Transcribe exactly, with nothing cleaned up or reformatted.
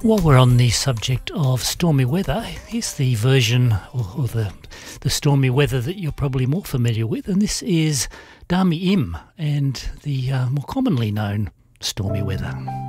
While we're on the subject of stormy weather, here's the version or, or the the stormy weather that you're probably more familiar with, and this is Dami Im and the uh, more commonly known stormy weather.